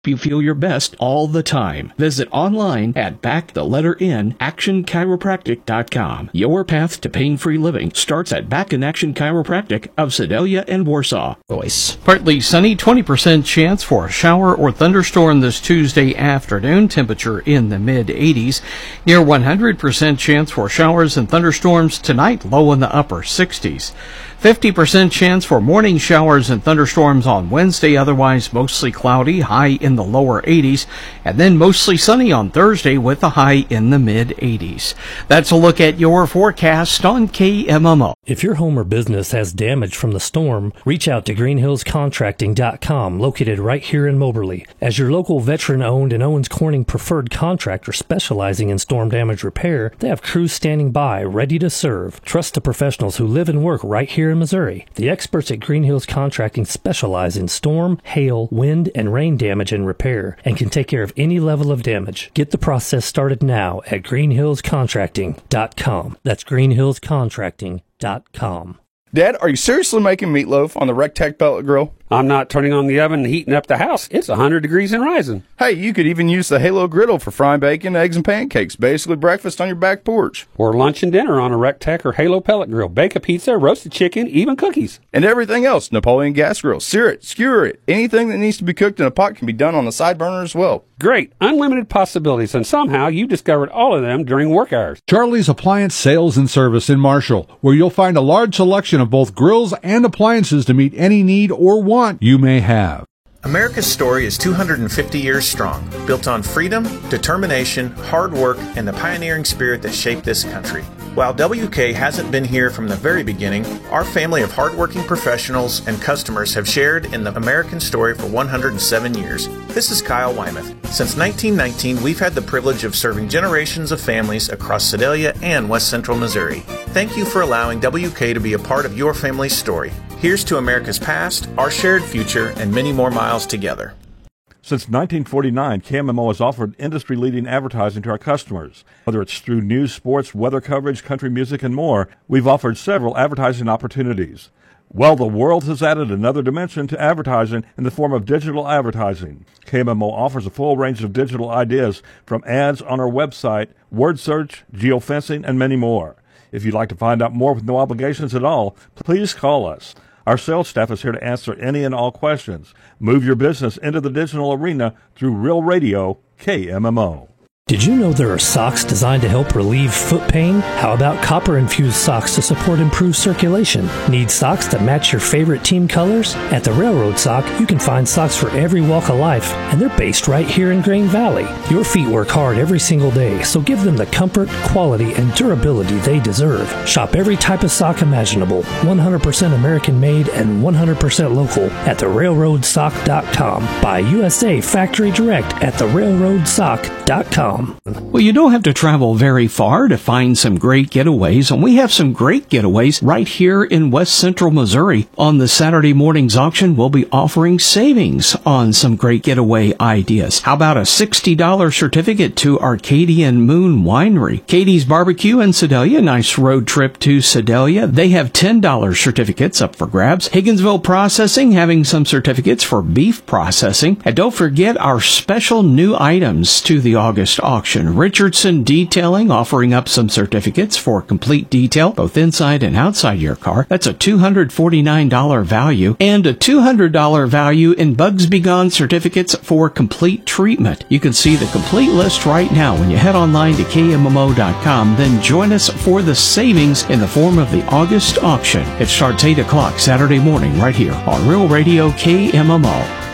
You feel your best all the time. Visit online at backtheletterinactionchiropractic.com. Your path to pain-free living starts at Back in Action Chiropractic of Sedalia and Warsaw. Voice. Partly sunny, 20% chance for a shower or thunderstorm this Tuesday afternoon. Temperature in the mid-80s. Near 100% chance for showers and thunderstorms tonight. Low in the upper 60s. 50% chance for morning showers and thunderstorms on Wednesday, otherwise mostly cloudy, high in the lower 80s, and then mostly sunny on Thursday with a high in the mid-80s. That's a look at your forecast on KMMO. If your home or business has damage from the storm, reach out to greenhillscontracting.com, located right here in Moberly. As your local veteran-owned and Owens Corning preferred contractor specializing in storm damage repair, they have crews standing by, ready to serve. Trust the professionals who live and work right here in Missouri. The experts at Green Hills Contracting specialize in storm, hail, wind, and rain damage and repair, and can take care of any level of damage. Get the process started now at greenhillscontracting.com. That's greenhillscontracting.com. Dad, are you seriously making meatloaf on the Rectech pellet grill? I'm not turning on the oven and heating up the house. It's 100 degrees and rising. Hey, you could even use the Halo griddle for frying bacon, eggs, and pancakes. Basically breakfast on your back porch. Or lunch and dinner on a Rectech or Halo pellet grill. Bake a pizza, roasted chicken, even cookies. And everything else. Napoleon gas grill. Sear it, skewer it. Anything that needs to be cooked in a pot can be done on the side burner as well. Great. Unlimited possibilities, and somehow you discovered all of them during work hours. Charlie's Appliance Sales and Service in Marshall, where you'll find a large selection of both grills and appliances to meet any need or want you may have. America's story is 250 years strong, built on freedom, determination, hard work, and the pioneering spirit that shaped this country. While WK hasn't been here from the very beginning, our family of hardworking professionals and customers have shared in the American story for 107 years. This is Kyle Wymuth. Since 1919, we've had the privilege of serving generations of families across Sedalia and West Central Missouri. Thank you for allowing WK to be a part of your family's story. Here's to America's past, our shared future, and many more miles together. Since 1949, KMMO has offered industry-leading advertising to our customers. Whether it's through news, sports, weather coverage, country music, and more, we've offered several advertising opportunities. Well, the world has added another dimension to advertising in the form of digital advertising. KMMO offers a full range of digital ideas from ads on our website, word search, geofencing, and many more. If you'd like to find out more with no obligations at all, please call us. Our sales staff is here to answer any and all questions. Move your business into the digital arena through Real Radio, KMMO. Did you know there are socks designed to help relieve foot pain? How about copper-infused socks to support improved circulation? Need socks that match your favorite team colors? At the Railroad Sock, you can find socks for every walk of life, and they're based right here in Grain Valley. Your feet work hard every single day, so give them the comfort, quality, and durability they deserve. Shop every type of sock imaginable, 100% American-made and 100% local at therailroadsock.com. Buy USA Factory Direct at therailroadsock.com. Well, you don't have to travel very far to find some great getaways, and we have some great getaways right here in West Central Missouri. On the Saturday morning's auction, we'll be offering savings on some great getaway ideas. How about a $60 certificate to Arcadian Moon Winery? Katie's Barbecue in Sedalia, nice road trip to Sedalia. They have $10 certificates up for grabs. Higginsville Processing having some certificates for beef processing. And don't forget our special new items to the August auction. Richardson Detailing offering up some certificates for complete detail, both inside and outside your car. That's a $249 value, and a $200 value in Bugs Be Gone certificates for complete treatment. You can see the complete list right now when you head online to KMMO.com, then join us for the savings in the form of the August auction. It starts 8 o'clock Saturday morning right here on Real Radio KMMO.